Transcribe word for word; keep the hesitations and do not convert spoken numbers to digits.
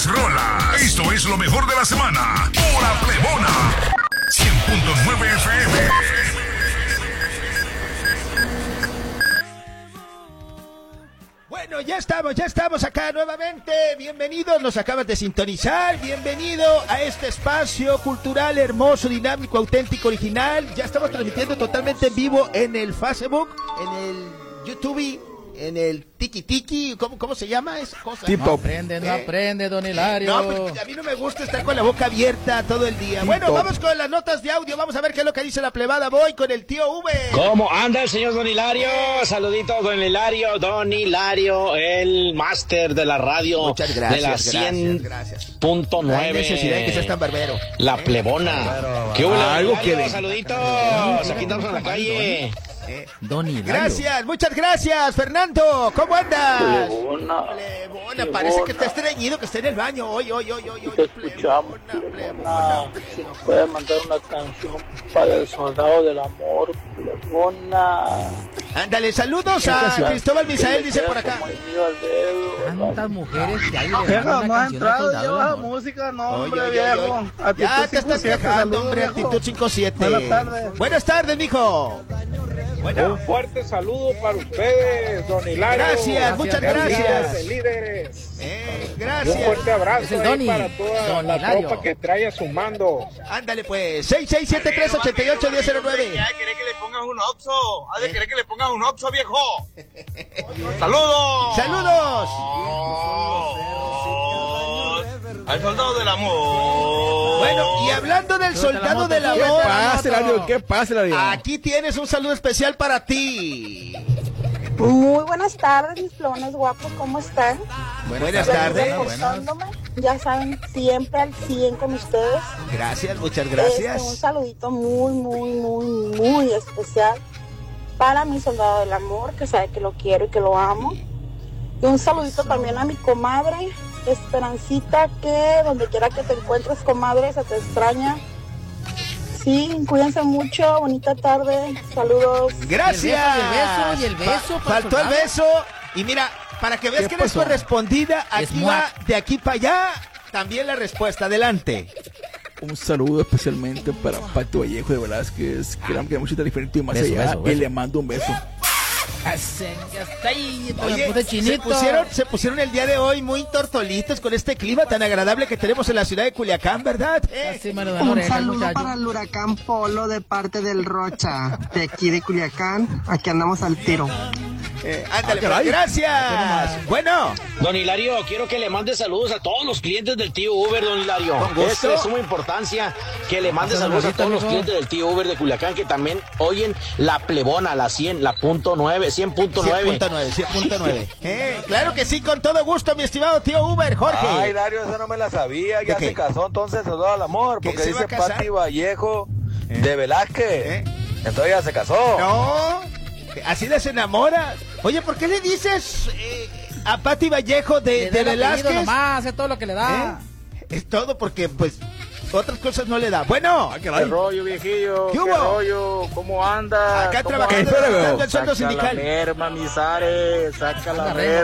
grandes rolas. Esto es lo mejor de la semana. Hora Plebona. cien punto nueve F M. Bueno, ya estamos, ya estamos acá nuevamente. Bienvenidos, nos acabas de sintonizar. Bienvenido a este espacio cultural hermoso, dinámico, auténtico, original. Ya estamos transmitiendo totalmente en vivo en el Facebook, en el YouTube, en el Tiki Tiki. ¿Cómo, cómo se llama esa cosa? No aprende, no eh, aprende, don Hilario. No, pues a mí no me gusta estar con la boca abierta todo el día. Bueno, Tip vamos con las notas de audio. Vamos a ver qué es lo que dice la plebada. Voy con el tío V. ¿Cómo anda el señor don Hilario? Saluditos, don Hilario. Don Hilario, el máster de la radio. Muchas gracias, de la cien punto nueve. Hay necesidad de que seas tan barbero. La plebona. Claro, ¿Qué hubo, algo que le... Saluditos. Aquí estamos en la calle. Eh, Don Hilario. Gracias, muchas gracias, Fernando. ¿Cómo andas? Plebona. Plebona, parece que está estreñido, que está en el baño. Hoy, hoy, hoy, hoy, hoy. Te escuchamos, plebona, plebona. Si nos puedes mandar una canción para el soldado del amor, plebona. Ándale, saludos a Cristóbal Misael, dice por acá. Tantas mujeres que hay de Viejo, no ha entrado, lleva música, no, hombre, oye, oye, viejo. Oye. Ya te estás quejando, hombre, Actitud cinco siete. Buenas tardes. Buenas tardes, mijo. Bueno. Un fuerte saludo para ustedes, don Hilario. Gracias, gracias, muchas gracias. De líderes. Eh, gracias. Un fuerte abrazo ahí Donny, para toda don la Hilario. tropa que trae a su mando. Ándale pues, seis seis siete tres ocho ocho uno cero nueve. Ay, ¿querés que le pongas un oxo? Ay, ¿querés que le pongas un oxo, viejo? ¡Saludos! ¡Saludos! Al soldado del amor. Bueno, y hablando del soldado del amor, ¿Qué pasa, Hilario? ¿Qué pasa, Hilario? Aquí tienes un saludo especial para ti. Muy buenas tardes, mis plebones guapos, ¿cómo están? Buenas, buenas tardes. Reportándome, ya saben, siempre al cien con ustedes. Gracias, muchas gracias. Este, un saludito muy, muy, muy, muy especial para mi soldado del amor, que sabe que lo quiero y que lo amo. Y un saludito también a mi comadre, Esperancita, que donde quiera que te encuentres, comadre, se te extraña. Sí, cuídense mucho, bonita tarde, saludos. Gracias. Y el beso, y el beso. Fa faltó el beso. Y mira, para que veas que eres correspondida, aquí va de aquí para allá también la respuesta. Adelante. Un saludo especialmente para Pato Vallejo de Velázquez, que era mucha diferente y más beso, allá, beso, beso. y le mando un beso. Oye, se pusieron, se pusieron el día de hoy muy tortolitos con este clima tan agradable que tenemos en la ciudad de Culiacán, ¿verdad? Eh, un saludo para el huracán Polo de parte del Rocha, de aquí de Culiacán. Aquí andamos al tiro. Eh, ándale, ah, gracias. Bueno, don Hilario, quiero que le mande saludos a todos los clientes del tío Uber, don Hilario. Es de suma importancia que le mande saludos a todos los clientes del tío Uber de Culiacán, que también oyen la plebona, la cien, la punto nueve, cien punto nueve. cien punto nueve, cien punto nueve. Eh, claro que sí, con todo gusto, mi estimado tío Uber, Jorge. Ay, Hilario, eso no me la sabía. Ya se casó entonces, todo al amor, porque dice Pati Vallejo eh. de Velázquez. Eh. Entonces ya se casó. No, así les enamora. Oye, ¿por qué le dices eh, a Pati Vallejo de, de Velázquez? Nomás, hace todo lo que le da. ¿Eh? Es todo porque, pues, otras cosas no le da. Bueno. ¿Qué rollo, viejillo? ¿Qué, ¿Qué rollo? ¿Cómo anda? Acá ¿Cómo trabajando, anda? el sueldo sindical. Saca la merma, Misares, saca la merma.